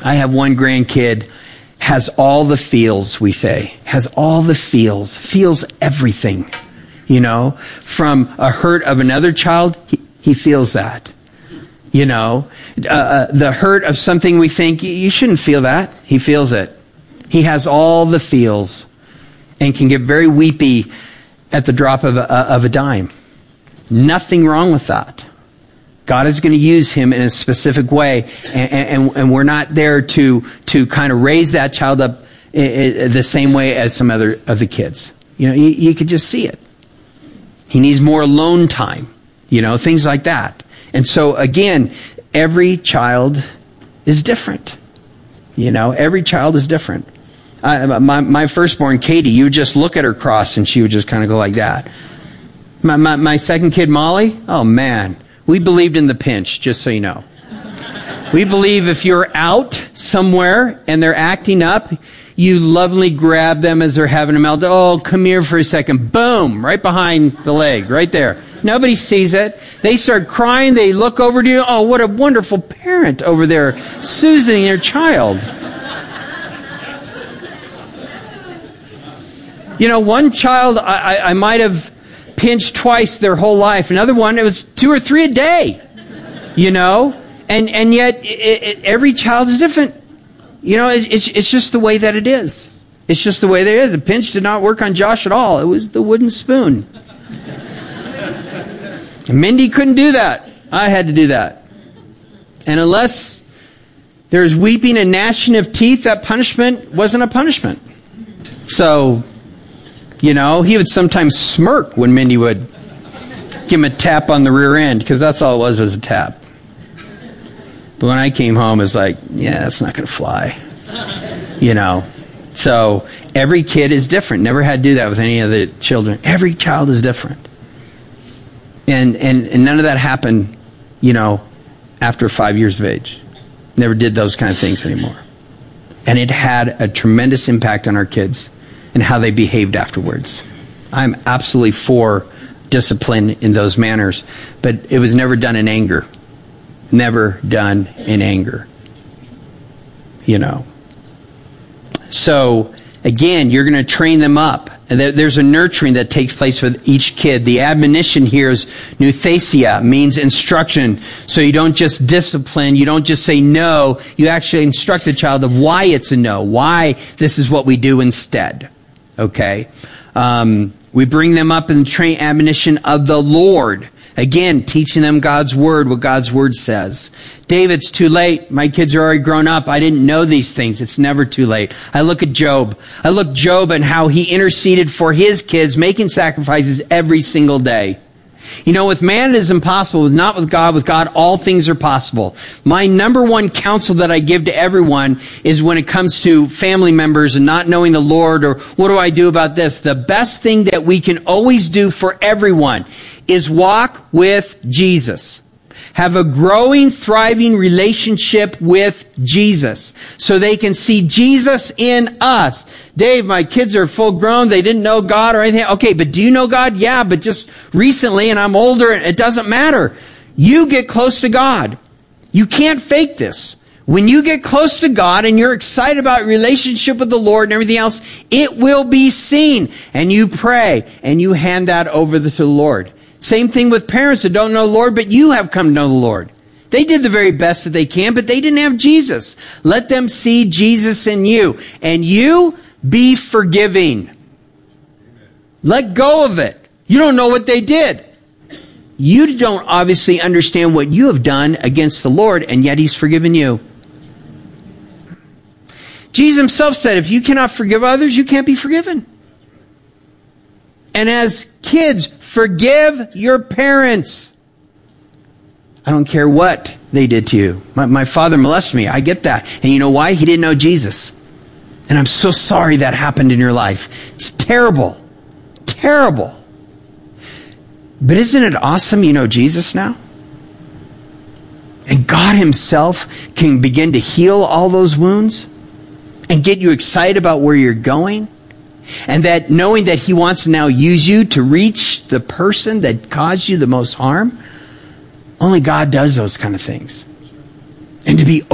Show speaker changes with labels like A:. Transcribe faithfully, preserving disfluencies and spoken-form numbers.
A: I have one grandkid, has all the feels, we say. Has all the feels. Feels everything. You know, from a hurt of another child, he, he feels that. You know, uh, the hurt of something we think, you shouldn't feel that. He feels it. He has all the feels and can get very weepy at the drop of a, of a dime. Nothing wrong with that. God is going to use him in a specific way, and, and, and we're not there to to kind of raise that child up the same way as some other of the kids. You know, you, you could just see it. He needs more alone time, you know, things like that. And so, again, every child is different. You know, every child is different. I, my, my firstborn, Katie, you would just look at her cross and she would just kind of go like that. My, my, my second kid, Molly, oh man, we believed in the pinch, just so you know. We believe if you're out somewhere and they're acting up, you lovingly grab them as they're having a meltdown. Oh, come here for a second. Boom, right behind the leg, right there. Nobody sees it. They start crying. They look over to you. Oh, what a wonderful parent over there soothing their child. You know, one child I, I might have pinched twice their whole life. Another one, it was two or three a day. You know? And and yet, it, it, every child is different. You know, it, it's it's just the way that it is. It's just the way that it is. The pinch did not work on Josh at all. It was the wooden spoon. And Mindy couldn't do that. I had to do that. And unless there's weeping and gnashing of teeth, that punishment wasn't a punishment. So, you know, he would sometimes smirk when Mindy would give him a tap on the rear end, because that's all it was, was a tap. But when I came home, it was like, yeah, that's not going to fly. You know. So every kid is different. Never had to do that with any of the children. Every child is different. And, and, and none of that happened, you know, after five years of age. Never did those kind of things anymore. And it had a tremendous impact on our kids and how they behaved afterwards. I'm absolutely for discipline in those manners, but it was never done in anger. Never done in anger. You know. So, again, you're going to train them up. And there's a nurturing that takes place with each kid. The admonition here is nouthesia, means instruction. So you don't just discipline, you don't just say no, you actually instruct the child of why it's a no, why this is what we do instead. Okay? Um, we bring them up in the train admonition of the Lord. Again, teaching them God's Word, what God's Word says. David's too late. My kids are already grown up. I didn't know these things. It's never too late. I look at Job. I look at Job and how he interceded for his kids, making sacrifices every single day. You know, with man it is impossible, with not with God. With God, all things are possible. My number one counsel that I give to everyone is when it comes to family members and not knowing the Lord, or what do I do about this? The best thing that we can always do for everyone is walk with Jesus. Have a growing, thriving relationship with Jesus so they can see Jesus in us. Dave, my kids are full grown. They didn't know God or anything. Okay, but do you know God? Yeah, but just recently, and I'm older, and it doesn't matter. You get close to God. You can't fake this. When you get close to God and you're excited about your relationship with the Lord and everything else, it will be seen. And you pray and you hand that over to the Lord. Same thing with parents that don't know the Lord, but you have come to know the Lord. They did the very best that they can, but they didn't have Jesus. Let them see Jesus in you. And you, be forgiving. Let go of it. You don't know what they did. You don't obviously understand what you have done against the Lord, and yet He's forgiven you. Jesus Himself said, if you cannot forgive others, you can't be forgiven. And as kids, forgive your parents. I don't care what they did to you. My, my father molested me. I get that. And you know why? He didn't know Jesus. And I'm so sorry that happened in your life. It's terrible. Terrible. But isn't it awesome you know Jesus now? And God Himself can begin to heal all those wounds and get you excited about where you're going. And that knowing that He wants to now use you to reach the person that caused you the most harm, only God does those kind of things. And to be